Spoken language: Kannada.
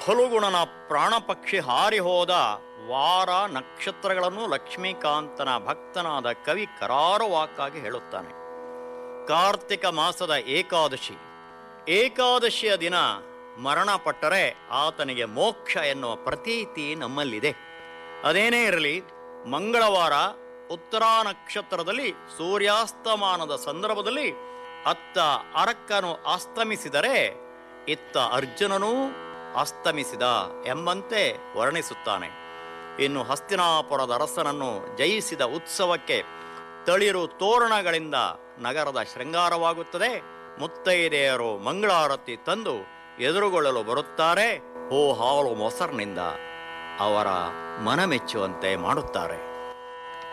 ಫಲುಗುಣನ ಪ್ರಾಣಪಕ್ಷಿ ಹಾರಿ ಹೋದ ವಾರ ನಕ್ಷತ್ರಗಳನ್ನು ಲಕ್ಷ್ಮೀಕಾಂತನ ಭಕ್ತನಾದ ಕವಿ ಕರಾರುವಾಕ್ಕಾಗಿ ಹೇಳುತ್ತಾನೆ. ಕಾರ್ತಿಕ ಮಾಸದ ಏಕಾದಶಿ, ಏಕಾದಶಿಯ ದಿನ ಮರಣಪಟ್ಟರೆ ಆತನಿಗೆ ಮೋಕ್ಷ ಎನ್ನುವ ಪ್ರತೀತಿ ನಮ್ಮಲ್ಲಿದೆ. ಅದೇನೇ ಇರಲಿ, ಮಂಗಳವಾರ ಉತ್ತರಾ ನಕ್ಷತ್ರದಲ್ಲಿ ಸೂರ್ಯಾಸ್ತಮಾನದ ಸಂದರ್ಭದಲ್ಲಿ ಅತ್ತ ಅರಕ್ಕನು ಅಸ್ತಮಿಸಿದರೆ ಇತ್ತ ಅರ್ಜುನನೂ ಅಸ್ತಮಿಸಿದ ಎಂಬಂತೆ ವರ್ಣಿಸುತ್ತಾನೆ. ಇನ್ನು ಹಸ್ತಿನಾಪುರದ ಅರಸನನ್ನು ಜಯಿಸಿದ ಉತ್ಸವಕ್ಕೆ ತಳಿರು ತೋರಣಗಳಿಂದ ನಗರದ ಶೃಂಗಾರವಾಗುತ್ತದೆ. ಮುತ್ತೈದೆಯರು ಮಂಗಳಾರತಿ ತಂದು ಎದುರುಗೊಳ್ಳಲು ಬರುತ್ತಾರೆ. ಹಾಲು ಮೊಸರಿನಿಂದ ಅವರ ಮನಮೆಚ್ಚುವಂತೆ ಮಾಡುತ್ತಾರೆ.